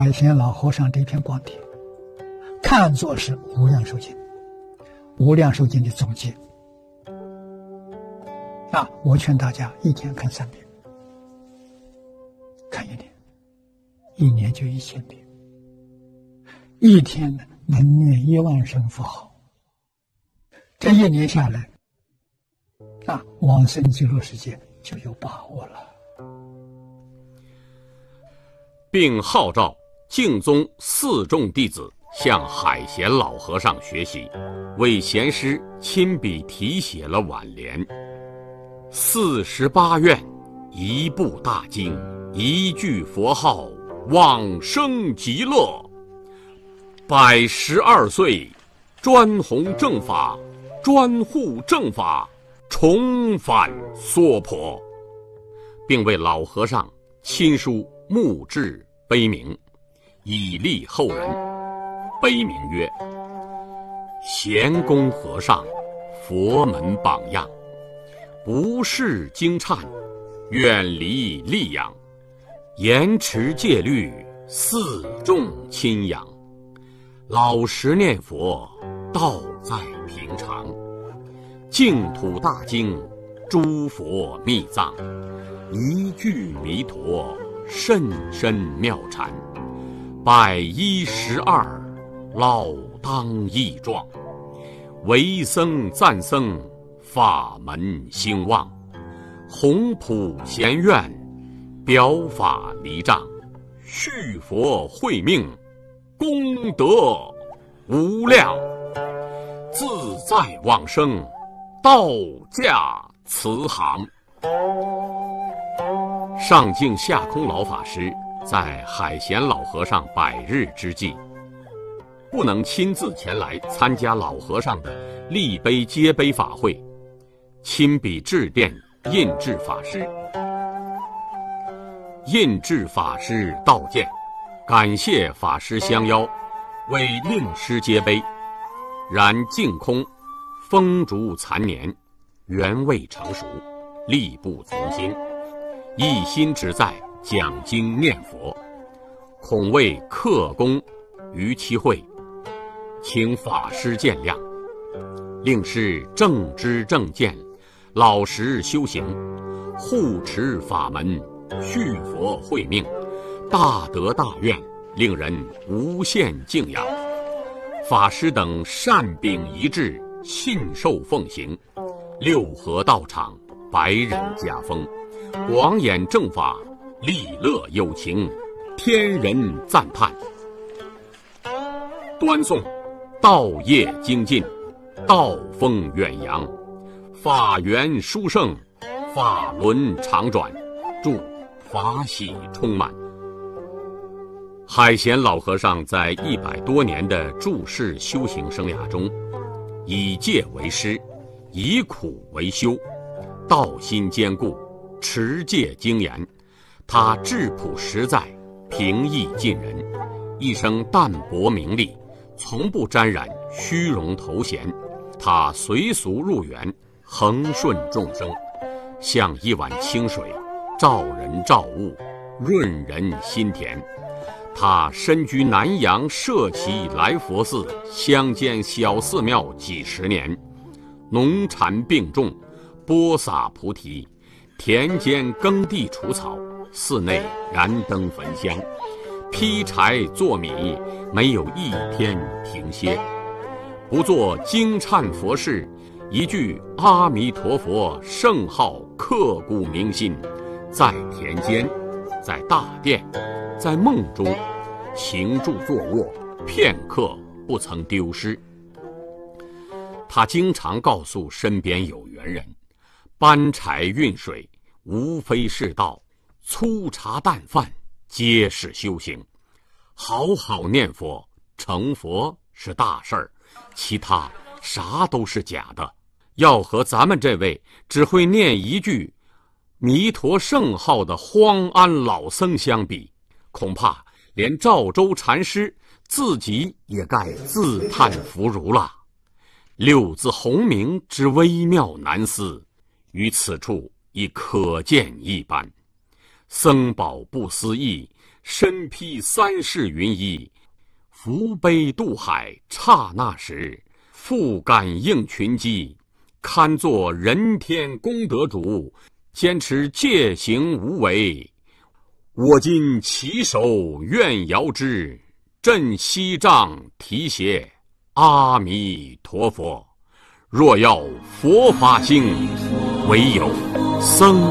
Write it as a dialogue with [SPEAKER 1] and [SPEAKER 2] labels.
[SPEAKER 1] 海贤老和尚这篇光碟，看作是《无量寿经》，《无量寿经》的总结。我劝大家一天看3遍，看1年，1年就1000遍，一天能念1万声佛号，这1年下来，往生极乐世界就有把握了。
[SPEAKER 2] 并号召净宗4众弟子向海贤老和尚学习，为贤师亲笔题写了挽联：48愿，一部大经，一句佛号，往生极乐。112岁，专弘正法，专护正法，重返娑婆，并为老和尚亲书墓志碑铭，以利后人。碑铭曰：贤公和尚，佛门榜样，不识经忏，远离戾养，严持戒律，4众亲养，老实念佛，道在平常，净土大经，诸佛密藏，一句弥陀，甚深妙禅，112老当益壮，为僧赞僧，法门兴旺，弘普贤愿，表法离障，续佛慧命，功德无量，自在往生，道驾慈航。上净下空老法师在海贤老和尚100日之际，不能亲自前来参加老和尚的立碑接碑法会，亲笔致电印智法师。印智法师道见，感谢法师相邀，为令师接碑，然净空风烛残年，缘未成熟，力不从心，一心只在讲经念佛，恐为克功于其会，请法师见谅。令师正知正见，老实修行，护持法门，续佛慧命，大德大愿，令人无限敬仰。法师等善秉一致，信受奉行，6合道场，百人家风，广演正法，利乐有情，天人赞叹。端诵道业精进，道风远扬，法缘殊胜，法轮常转，祝法喜充满。海贤老和尚在100多年的住世修行生涯中，以戒为师，以苦为修，道心坚固，持戒精严。他质朴实在，平易近人，一生淡泊名利，从不沾染虚荣头衔。他随俗入园，恒顺众生，像一碗清水，照人照物，润人心田。他身居南阳舍旗来佛寺乡间小寺庙几十年，农禅并种，播撒菩提，田间耕地除草，寺内燃灯焚香，劈柴做米，没有一天停歇。不做经忏佛事，一句阿弥陀佛圣号刻骨铭心，在田间，在大殿，在梦中，行住坐卧，片刻不曾丢失。他经常告诉身边有缘人，搬柴运水无非是道，粗茶淡饭皆是修行。好好念佛，成佛是大事儿，其他啥都是假的。要和咱们这位只会念一句弥陀圣号的荒安老僧相比，恐怕连赵州禅师自己也该自叹弗如了。6字洪名之微妙难思，于此处已可见一斑。僧宝不思议， 身披三世云衣，扶悲渡海，刹那时，复感应群机，堪作人天功德主，坚持戒行无为。我今起手愿遥之，振西杖提携，阿弥陀佛。若要佛法兴，唯有僧